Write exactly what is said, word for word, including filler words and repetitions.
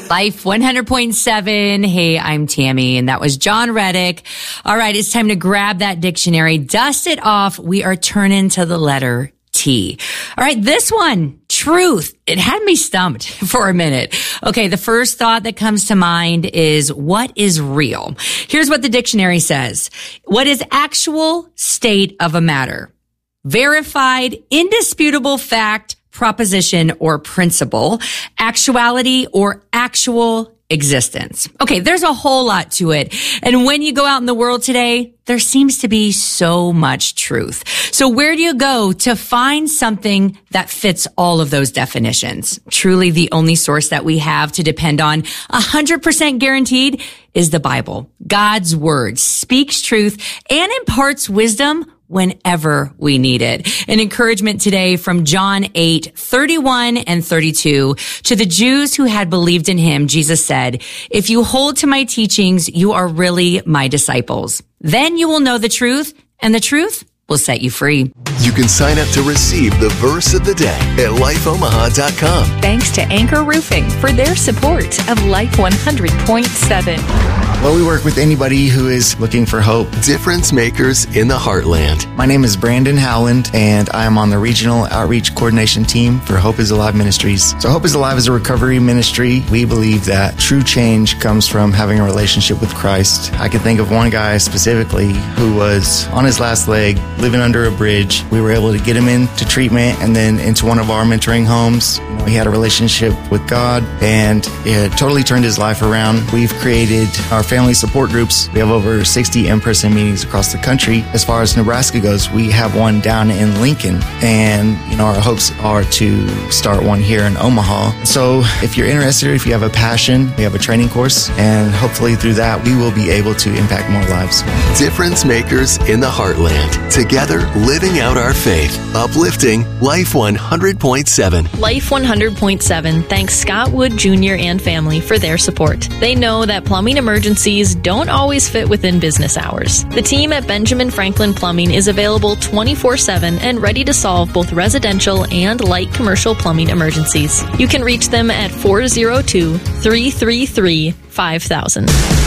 Life one hundred point seven. Hey, I'm Tammy, and that was John Reddick. All right, it's time to grab that dictionary, dust it off. We are turning to the letter T. All right, this one, truth. It had me stumped for a minute. Okay, the first thought that comes to mind is, what is real? Here's what the dictionary says. What is actual state of a matter? Verified, indisputable fact, proposition, or principle, actuality, or actual existence. Okay, there's a whole lot to it. And when you go out in the world today, there seems to be so much truth. So where do you go to find something that fits all of those definitions? Truly, the only source that we have to depend on, one hundred percent guaranteed, is the Bible. God's word speaks truth and imparts wisdom whenever we need it. An encouragement today from John eight, thirty-one and thirty-two. To the Jews who had believed in him, Jesus said, "If you hold to my teachings, you are really my disciples. Then you will know the truth, and the truth will set you free." You can sign up to receive the verse of the day at life omaha dot com. Thanks to Anchor Roofing for their support of Life one hundred point seven. Well, we work with anybody who is looking for hope. Difference makers in the heartland. My name is Brandon Howland, and I am on the Regional Outreach Coordination Team for Hope is Alive Ministries. So Hope is Alive is a recovery ministry. We believe that true change comes from having a relationship with Christ. I can think of one guy specifically who was on his last leg, living under a bridge. We were able to get him into treatment and then into one of our mentoring homes. You know, he had a relationship with God, and it totally turned his life around. We've created our family support groups. We have over sixty in-person meetings across the country. As far as Nebraska goes, we have one down in Lincoln, and you know, our hopes are to start one here in Omaha. So if you're interested, if you have a passion, we have a training course, and hopefully through that we will be able to impact more lives. Difference makers in the heartland. Together, living out our faith. Uplifting Life one hundred point seven. Life one hundred point seven thanks Scott Wood Junior and family for their support. They know that plumbing emergencies don't always fit within business hours. The team at Benjamin Franklin Plumbing is available twenty-four seven and ready to solve both residential and light commercial plumbing emergencies. You can reach them at four oh two, three three three, five thousand.